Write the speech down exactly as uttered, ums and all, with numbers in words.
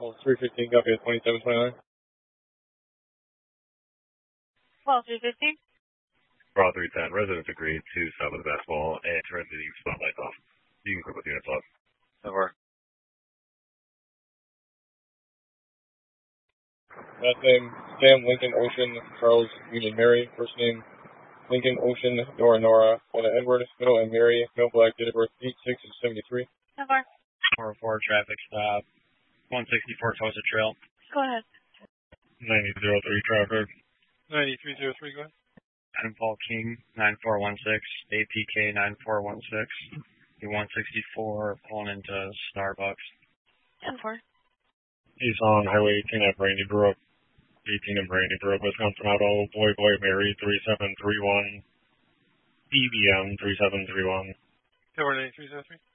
Oh, three fifteen, copy at twenty-seven twenty-nine. twelve three fifteen. Raw three ten, residents agreed to stop with the basketball and turn the spotlights off. You can quit with units off. Over. Last name, Sam Lincoln Ocean, Charles Union Mary. First name, Lincoln Ocean, Nora Nora, Anna Edward, middle and Mary, male black, date of birth eight six seventy-three. Over. four four traffic stop, one sixty-four Tosa Trail. Go ahead. ninety oh three traffic. ninety-three oh three, go ahead. ten Paul King, nine four one six, A P K nine four one six, one sixty-four pulling into Starbucks. ten four. He's on Highway eighteen at Brandy Brook, eighteen in Brandy Brook, Wisconsin Auto, Boy Boy Mary, three seven three one, B B M three seven three one. Tower ninety-three oh three.